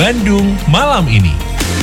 Bandung malam ini.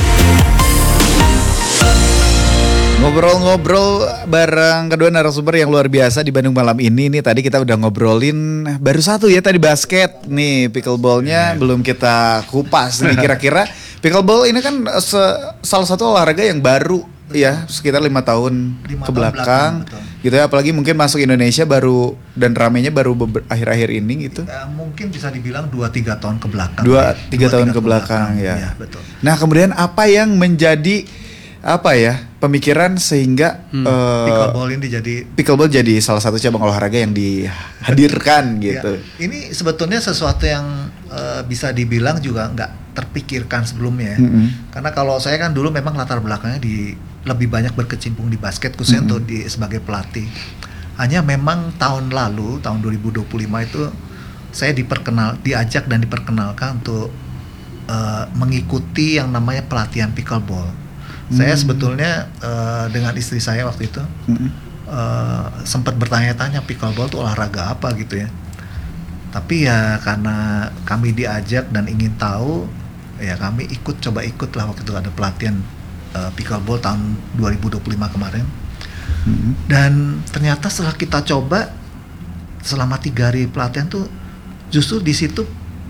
Ngobrol-ngobrol bareng kedua narasumber yang luar biasa di Bandung malam ini. Nih tadi kita udah ngobrolin baru satu ya tadi basket. Nih pickleballnya belum kita kupas nih kira-kira. Pickleball ini kan salah satu olahraga yang baru ya sekitar 5 tahun ke belakang gitu ya. Apalagi mungkin masuk Indonesia baru dan ramenya baru akhir-akhir ini gitu. Mungkin bisa dibilang 2-3 tahun ke belakang. 2-3 tahun ke belakang ya. Ya betul. Nah kemudian apa yang menjadi pemikiran sehingga pickleball jadi salah satu cabang olahraga yang dihadirkan gitu. Ya, ini sebetulnya sesuatu yang bisa dibilang juga nggak terpikirkan sebelumnya. Karena kalau saya kan dulu memang latar belakangnya lebih banyak berkecimpung di basket khususnya untuk sebagai pelatih. Hanya memang tahun lalu, tahun 2025 itu saya diajak dan diperkenalkan untuk mengikuti yang namanya pelatihan pickleball. Saya sebetulnya dengan istri saya waktu itu sempat bertanya-tanya pickleball itu olahraga apa gitu ya. Tapi ya karena kami diajak dan ingin tahu, ya kami coba ikut lah waktu itu ada pelatihan pickleball tahun 2025 kemarin. Dan ternyata setelah kita coba selama 3 hari pelatihan tuh justru di situ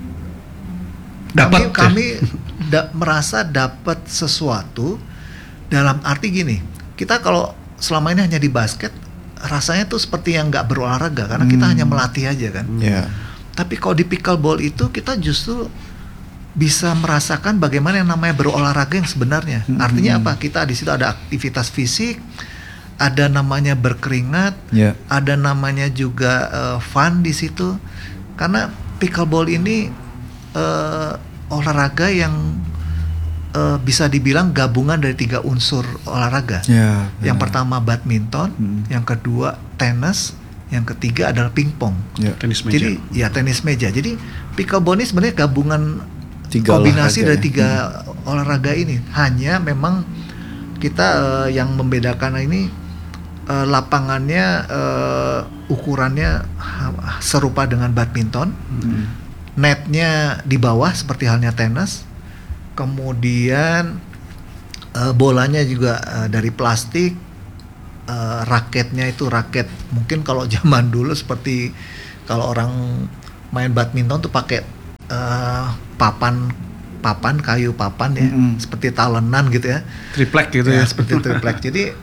kami merasa dapat sesuatu. Dalam arti gini, kita kalau selama ini hanya di basket, rasanya tuh seperti yang nggak berolahraga karena kita hanya melatih aja kan. Tapi kalau di pickleball itu kita justru bisa merasakan bagaimana yang namanya berolahraga yang sebenarnya. Artinya apa? Kita di situ ada aktivitas fisik, ada namanya berkeringat, ada namanya juga fun di situ. Karena pickleball ini olahraga yang bisa dibilang gabungan dari 3 unsur olahraga. Yang pertama badminton, yang kedua tenis, yang ketiga adalah pingpong. Tenis meja. Jadi tenis meja. Jadi pickleball ini sebenarnya gabungan 3 kombinasi dari 3 olahraga, olahraga ini. Hanya memang kita yang membedakan ini lapangannya ukurannya serupa dengan badminton. Netnya di bawah seperti halnya tenis. Kemudian bolanya juga dari plastik, raketnya itu raket mungkin kalau zaman dulu seperti kalau orang main badminton tuh pakai papan kayu papan ya, seperti talenan gitu ya, triplek gitu ya. Seperti triplek. Jadi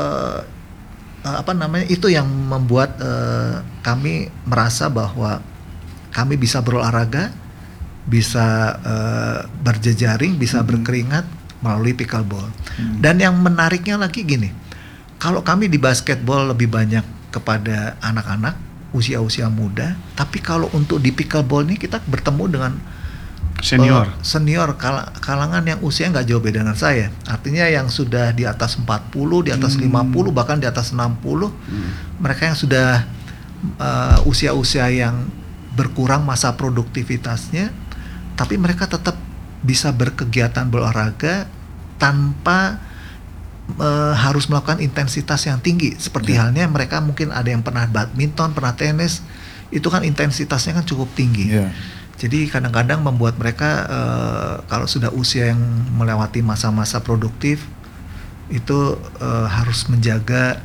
itu yang membuat kami merasa bahwa kami bisa berolahraga, bisa berjejaring, bisa berkeringat melalui pickleball. Dan yang menariknya lagi gini, kalau kami di basketball lebih banyak kepada anak-anak usia-usia muda, tapi kalau untuk di pickleball ini kita bertemu dengan senior kalangan yang usia nggak jauh beda dengan saya. Artinya yang sudah di atas 40, di atas 50, bahkan di atas 60. Mereka yang sudah usia-usia yang berkurang masa produktivitasnya, tapi mereka tetap bisa berkegiatan berolahraga tanpa harus melakukan intensitas yang tinggi. Seperti halnya mereka mungkin ada yang pernah badminton, pernah tenis, itu kan intensitasnya kan cukup tinggi. Jadi kadang-kadang membuat mereka kalau sudah usia yang melewati masa-masa produktif itu harus menjaga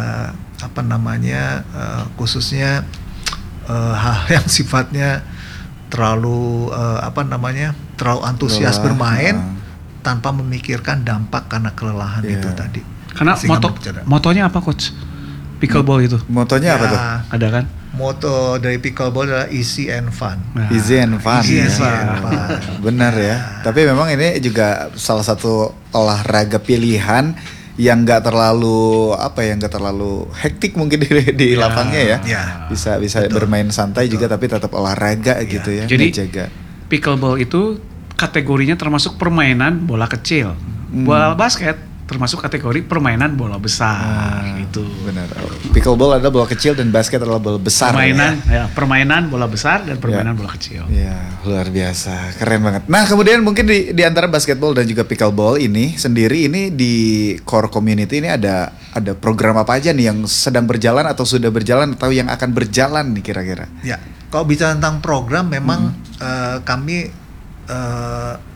khususnya hal yang sifatnya terlalu terlalu antusias bermain tanpa memikirkan dampak karena kelelahan itu tadi. Karena motonya apa coach? Pickleball itu. Motonya apa tuh? Ada kan? Moto dari pickleball adalah easy and fun. Easy and fun. Benar ya. Tapi memang ini juga salah satu olahraga pilihan yang nggak terlalu hektik mungkin di lapangnya ya. Bisa betul. Bermain santai betul. Juga tapi tetap olahraga gitu ya. Jadi pickleball itu kategorinya termasuk permainan bola kecil. Bola basket termasuk kategori permainan bola besar gitu. Benar. Pickleball adalah bola kecil dan basket adalah bola besar. Permainan bola besar dan permainan bola kecil. Ya, luar biasa. Keren banget. Nah, kemudian mungkin di antara basketball dan juga pickleball ini sendiri ini di core community ini ada program apa aja nih yang sedang berjalan atau sudah berjalan atau yang akan berjalan nih kira-kira? Ya, kalau bicara tentang program memang kami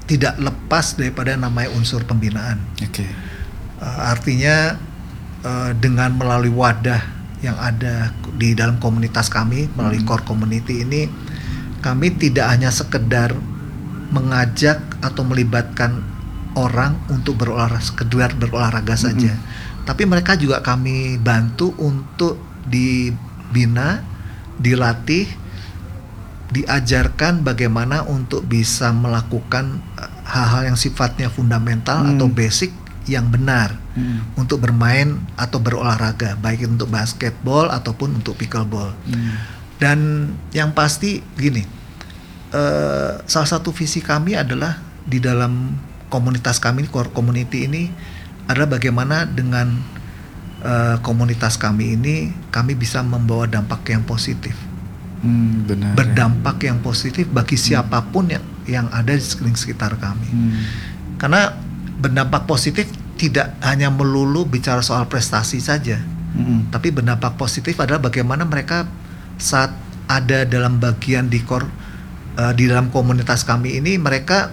tidak lepas daripada namanya unsur pembinaan. Oke. Artinya dengan melalui wadah yang ada di dalam komunitas kami, melalui core community ini, kami tidak hanya sekedar mengajak atau melibatkan orang untuk sekedar berolahraga saja, tapi mereka juga kami bantu untuk dibina, dilatih, diajarkan bagaimana untuk bisa melakukan hal-hal yang sifatnya fundamental atau basic yang benar untuk bermain atau berolahraga, baik untuk basketball ataupun untuk pickleball. Dan yang pasti gini, salah satu visi kami adalah di dalam komunitas kami, core community ini adalah bagaimana dengan komunitas kami ini kami bisa membawa dampak yang positif. Benar. Berdampak yang positif bagi siapapun yang ada di sekitar kami. Karena berdampak positif tidak hanya melulu bicara soal prestasi saja, tapi berdampak positif adalah bagaimana mereka saat ada dalam bagian di core di dalam komunitas kami ini, mereka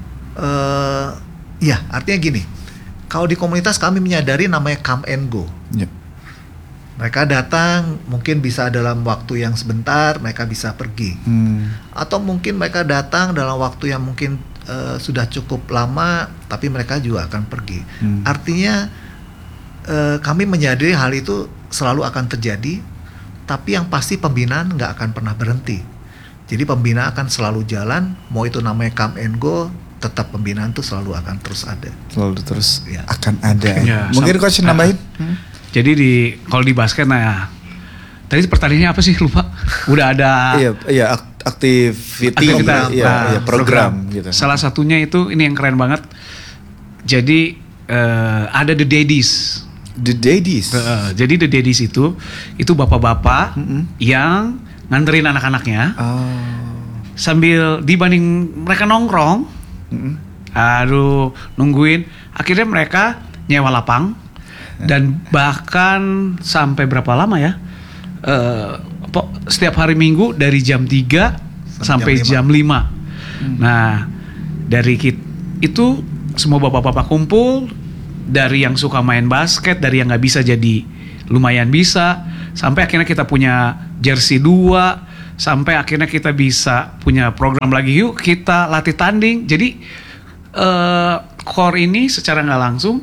artinya gini, kalau di komunitas kami menyadari namanya come and go. Mereka datang mungkin bisa dalam waktu yang sebentar, mereka bisa pergi, atau mungkin mereka datang dalam waktu yang mungkin sudah cukup lama, tapi mereka juga akan pergi. Artinya kami menyadari hal itu selalu akan terjadi, tapi yang pasti pembinaan nggak akan pernah berhenti. Jadi pembinaan akan selalu jalan, mau itu namanya come and go, tetap pembinaan itu selalu akan terus ada. Selalu terus akan ada. Ya, Mungkin coach nambahin? Jadi kalau di basket, nah tadi pertanyaannya apa sih, lupa. Udah ada program gitu. Salah satunya itu ini yang keren banget. Jadi ada The Daddies. The Daddies. Jadi The Daddies itu bapak-bapak yang nganterin anak-anaknya. Sambil dibanding mereka nongkrong, nungguin, akhirnya mereka nyewa lapang. Dan bahkan sampai berapa lama ya? Setiap hari Minggu dari jam 3 sampai jam 5. Nah, dari itu semua bapak-bapak kumpul, dari yang suka main basket, dari yang nggak bisa jadi lumayan bisa, sampai akhirnya kita punya jersey 2, sampai akhirnya kita bisa punya program lagi, yuk kita latih tanding. Jadi core ini secara nggak langsung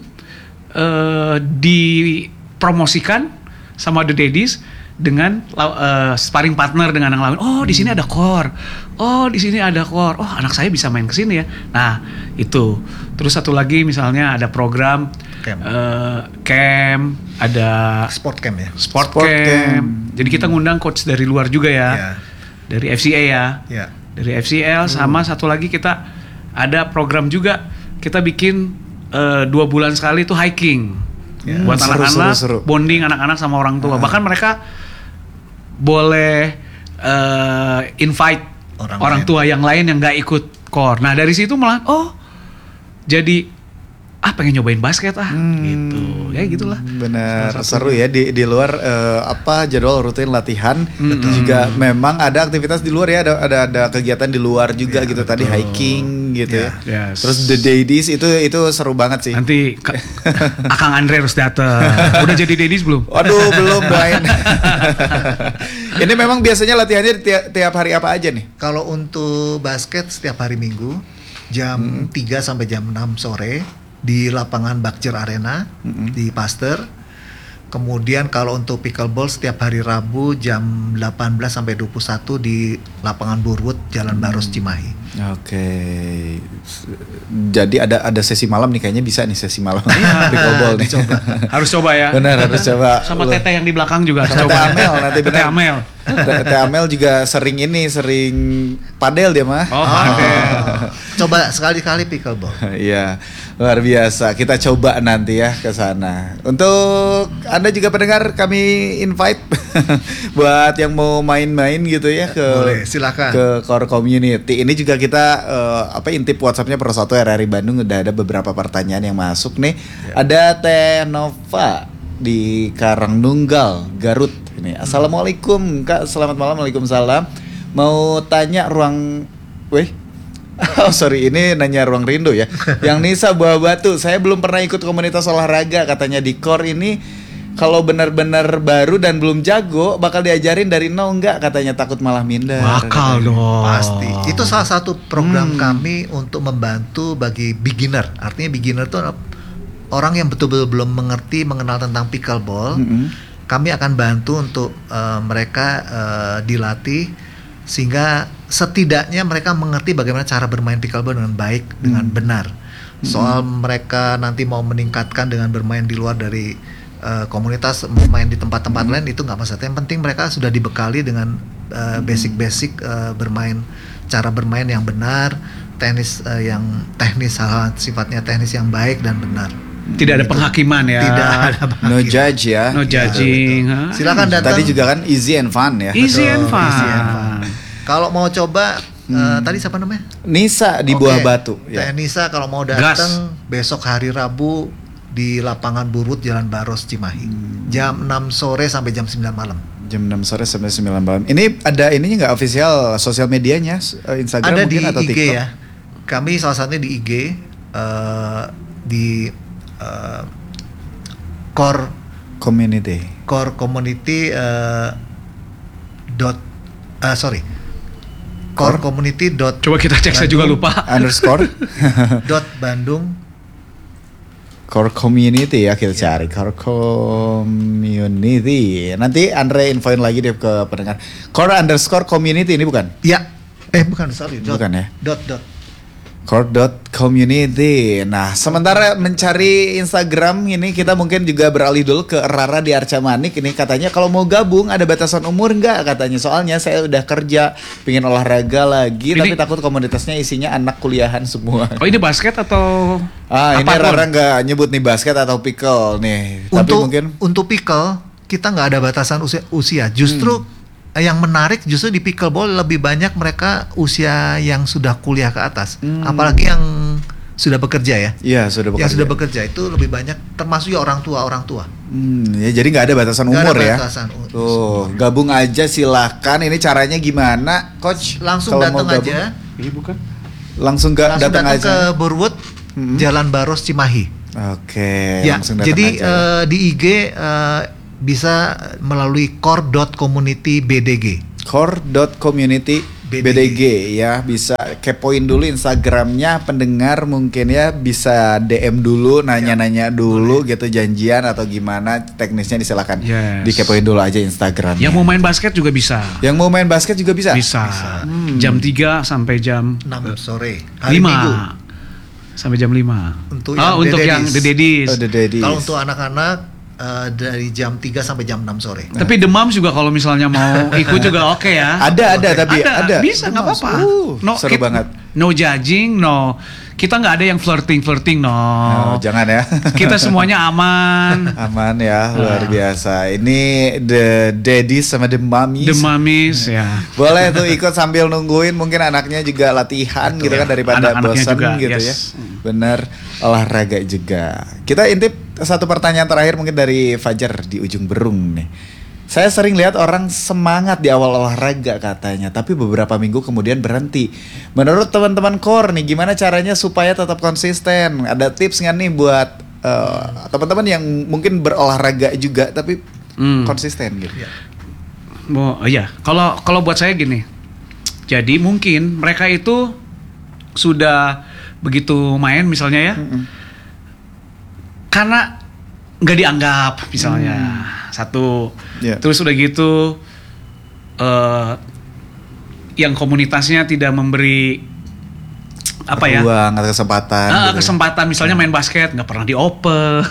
dipromosikan sama The Daddies dengan sparring partner dengan yang lain. Oh, di sini ada core. Oh, di sini ada core. Oh, anak saya bisa main ke sini ya. Nah, itu. Terus satu lagi misalnya ada program camp, ada sport camp ya. Sport camp. Jadi kita ngundang coach dari luar juga ya. Dari FCA ya. Dari FCL sama satu lagi kita ada program juga. Kita bikin 2 bulan sekali itu hiking buat anak-anak, bonding anak-anak sama orang tua. Bahkan mereka boleh invite orang tua yang lain yang nggak ikut core. Nah dari situ malah jadi pengen nyobain basket gitu ya, gitulah. Bener, seru ya di luar jadwal rutin latihan. Juga memang ada aktivitas di luar ya, ada kegiatan di luar juga gitu. Tadi hiking gitu ya. Terus The Daddies itu seru banget sih. Nanti Akang Andre harus datang. Udah jadi Daddies belum? Waduh, belum main. Ini memang biasanya latihannya tiap hari apa aja nih? Kalau untuk basket setiap hari Minggu jam 3 sampai jam 6 sore di lapangan Bakjer Arena di Pasteur. Kemudian kalau untuk pickleball setiap hari Rabu jam 18 sampai 21 di lapangan Burwood Jalan Baros Cimahi. Oke. Jadi ada sesi malam nih, kayaknya bisa nih sesi malam pickleball nih. Coba. Harus coba ya. Benar, harus coba. Sama Tete yang di belakang juga harus coba. Tete Amel nanti. Tete Amel. Tete Amel juga sering padel dia mah. Oh, padel. Coba sekali-kali pickleball. Iya, luar biasa. Kita coba nanti ya ke sana. Untuk Anda juga pendengar, kami invite buat yang mau main-main gitu ya boleh, silakan. Ke core community. Ini juga kita intip WhatsApp-nya Pro1 RRI Bandung, udah ada beberapa pertanyaan yang masuk nih. Ada Teh Nova di Karangnunggal, Garut. Ini, Assalamualaikum Kak, selamat malam. Waalaikumsalam. Mau tanya Oh sorry, ini nanya Ruang Rindu ya. Yang Nisa Buah Batu, saya belum pernah ikut komunitas olahraga. Katanya di core ini kalau benar-benar baru dan belum jago, bakal diajarin dari nol enggak? Katanya takut malah minder. Bakal dong. Pasti. Itu salah satu program kami untuk membantu bagi beginner. Artinya beginner itu orang yang betul-betul belum mengerti mengenal tentang pickleball. Kami akan bantu untuk mereka dilatih sehingga setidaknya mereka mengerti bagaimana cara bermain pickleball dengan baik, dengan benar. Soal mereka nanti mau meningkatkan dengan bermain di luar dari komunitas, main di tempat-tempat lain itu nggak masalah. Yang penting mereka sudah dibekali dengan basic-basic bermain, cara bermain yang benar, teknis yang teknis, hal sifatnya teknis yang baik dan benar. Tidak ada penghakiman ya. Tidak ada No judge ya. No judging. Silakan datang. Tadi juga kan easy and fun ya. Easy and fun. Easy and fun. Kalau mau coba tadi siapa namanya? Nisa di Oke. Buah Batu. Teh Nisa kalau mau datang besok hari Rabu di lapangan Burut Jalan Baros Cimahi. Jam 6 sore sampai jam 9 malam. Jam 6 sore sampai 9 malam. Ini ada ininya nggak official sosial medianya? Instagram Ada mungkin di atau IG TikTok? ya. Kami salah satunya di IG di core community core community dot Coba kita cek, saya juga lupa. Underscore dot Bandung. Core community ya, kita cari Core community. Nanti Andre infoin lagi deh ke pendengar. Core underscore community ini bukan? Ya, bukan, sorry. Bukan ya? Dot. Core.community. Nah, sementara mencari Instagram ini kita mungkin juga beralih dulu ke Rara di Arca Manik. Ini katanya kalau mau gabung ada batasan umur nggak katanya. Soalnya saya udah kerja, pengen olahraga lagi, tapi takut komunitasnya isinya anak kuliahan semua. Oh ini basket atau ini Rara nggak nyebut nih basket atau pickle nih. Tapi mungkin untuk pickle kita nggak ada batasan usia. Justru yang menarik justru di pickleball lebih banyak mereka usia yang sudah kuliah ke atas, apalagi yang sudah bekerja ya. Iya, sudah bekerja. Yang sudah bekerja itu lebih banyak, termasuk ya orang tua. Ya jadi nggak ada batasan umur ya. Tuh, gabung aja silahkan. Ini caranya gimana, Coach? Langsung datang aja. Ini bukan? Langsung datang aja ke Burwood, Jalan Baros Cimahi. Oke. Ya, langsung datang jadi aja. Di IG bisa melalui core.community BDG. Core.community BDG ya, bisa kepoin dulu Instagramnya pendengar, mungkin ya bisa DM dulu, nanya-nanya dulu gitu, janjian atau gimana teknisnya disilakan. Dikepoin dulu aja Instagramnya. Yang mau main basket juga bisa. Yang mau main basket juga bisa? Bisa. Jam 3 sampai jam 6 sore. Hari 5. Minggu. Sampai jam 5. Untuk yang The Daddies. Kalau untuk anak-anak dari jam 3 sampai jam 6 sore. Tapi demam juga kalau misalnya mau ikut juga oke ya. Ada. Bisa, nggak apa-apa. Seru banget. No judging, no. Kita nggak ada yang flirting, no. Jangan ya. Kita semuanya aman. Aman ya, luar biasa. Ini The Daddies sama The Mummies. The Mummies ya. Boleh tuh ikut sambil nungguin, mungkin anaknya juga latihan gitu kan, daripada bosan gitu ya. Bener, olahraga juga. Kita intip satu pertanyaan terakhir mungkin dari Fajar di ujung Berung nih. Saya sering lihat orang semangat di awal olahraga katanya, tapi beberapa minggu kemudian berhenti. Menurut teman-teman core nih, gimana caranya supaya tetap konsisten? Ada tips nggak nih buat teman-teman yang mungkin berolahraga juga tapi konsisten gitu? Iya, kalau buat saya gini. Jadi mungkin mereka itu sudah begitu main misalnya ya, karena nggak dianggap misalnya. Satu, terus udah gitu yang komunitasnya tidak memberi ruang atau kesempatan. Kesempatan misalnya main basket nggak pernah dioper,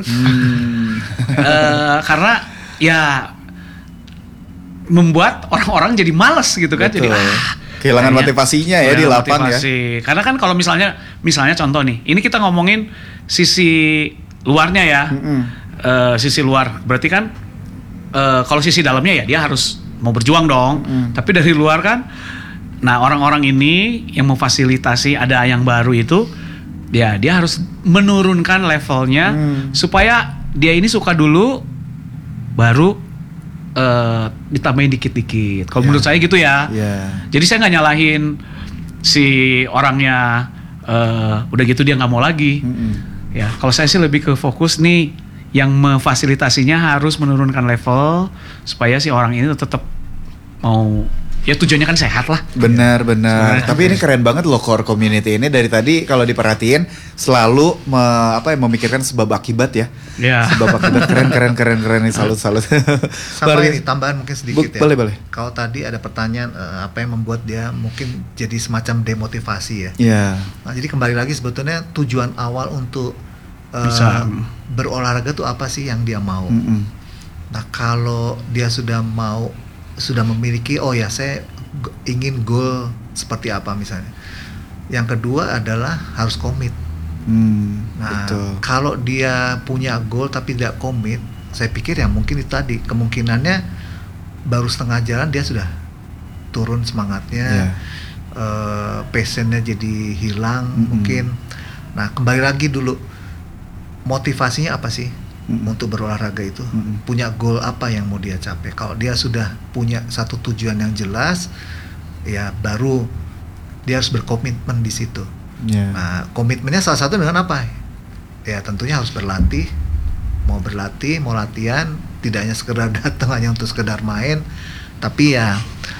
karena ya membuat orang-orang jadi malas gitu kan. Betul. Jadi kehilangan motivasinya ya di lapang ya. Karena kan kalau misalnya contoh nih, ini kita ngomongin sisi luarnya ya. Sisi luar berarti kan kalau sisi dalamnya ya dia harus mau berjuang dong. Tapi dari luar kan, nah orang-orang ini yang memfasilitasi ada yang baru itu, dia harus menurunkan levelnya supaya dia ini suka dulu, baru ditambahin dikit-dikit. Kalau menurut saya gitu ya. Jadi saya nggak nyalahin si orangnya udah gitu dia nggak mau lagi. Ya, kalau saya sih lebih ke fokus nih yang memfasilitasinya harus menurunkan level supaya si orang ini tetap mau, ya tujuannya kan sehat lah. Benar. Tapi ini keren banget loh core community ini, dari tadi kalau diperhatiin selalu memikirkan sebab akibat ya. Sebab akibat keren nih, salut. Sama ini tambahan mungkin sedikit ya. Boleh. Kalau tadi ada pertanyaan apa yang membuat dia mungkin jadi semacam demotivasi ya. Iya. Nah, jadi kembali lagi sebetulnya tujuan awal untuk bisa berolahraga tuh apa sih yang dia mau. Nah, kalau dia sudah memiliki, oh ya saya ingin goal seperti apa misalnya. Yang kedua adalah harus komit. Nah, betul. kalau dia punya goal tapi tidak komit, saya pikir ya mungkin itu tadi kemungkinannya baru setengah jalan dia sudah turun semangatnya, passionnya jadi hilang mungkin. Nah, kembali lagi dulu, motivasinya apa sih untuk berolahraga itu? Punya goal apa yang mau dia capai? Kalau dia sudah punya satu tujuan yang jelas, ya baru dia harus berkomitmen di situ. Nah, komitmennya salah satu dengan apa? Ya tentunya harus berlatih. Mau latihan, tidak hanya sekedar datang hanya untuk sekedar main, tapi ya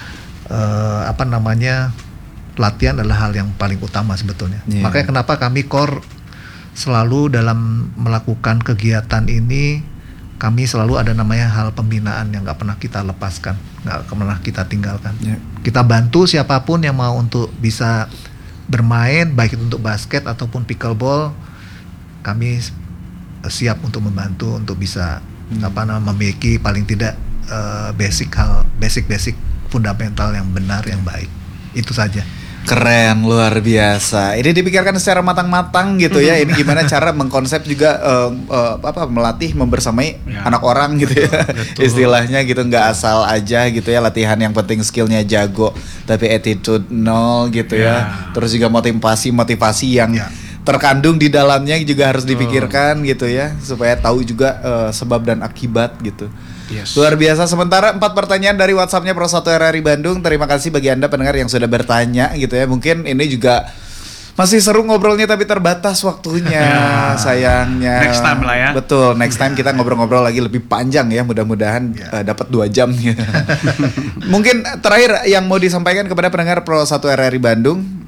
latihan adalah hal yang paling utama sebetulnya. Makanya kenapa kami core selalu dalam melakukan kegiatan ini, kami selalu ada namanya hal pembinaan yang nggak pernah kita lepaskan, nggak pernah kita tinggalkan. Kita bantu siapapun yang mau untuk bisa bermain, baik itu untuk basket ataupun pickleball, kami siap untuk membantu untuk bisa memiliki paling tidak basic fundamental yang benar, yang baik. Itu saja. Keren, luar biasa. Ini dipikirkan secara matang-matang gitu ya. Ini gimana cara mengkonsep juga melatih membersamai anak orang gitu ya. Istilahnya gitu, nggak asal aja gitu ya latihan, yang penting skillnya jago tapi attitude nol gitu ya. Terus juga motivasi yang terkandung di dalamnya juga harus dipikirkan gitu ya, supaya tahu juga sebab dan akibat gitu. Luar biasa. Sementara 4 pertanyaan dari WhatsApp-nya Pro 1 RRI Bandung. Terima kasih bagi Anda pendengar yang sudah bertanya gitu ya. Mungkin ini juga masih seru ngobrolnya tapi terbatas waktunya, sayangnya. Next time lah ya. Betul, next time kita ngobrol-ngobrol lagi lebih panjang ya. Mudah-mudahan dapat 2 jam. Mungkin terakhir yang mau disampaikan kepada pendengar Pro 1 RRI Bandung,